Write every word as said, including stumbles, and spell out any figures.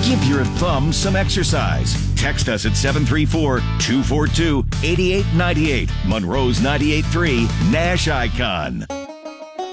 Give your thumb some exercise. Text us at seven three four, two four two, eight eight nine eight. Monroe's ninety-eight point three Nash Icon.